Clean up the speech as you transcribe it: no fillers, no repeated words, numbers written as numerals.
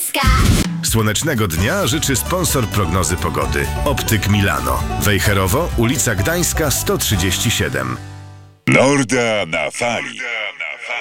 Gdańska. Słonecznego dnia życzy sponsor prognozy pogody. Optyk Milano. Wejherowo, ulica Gdańska 137. Norda na fali.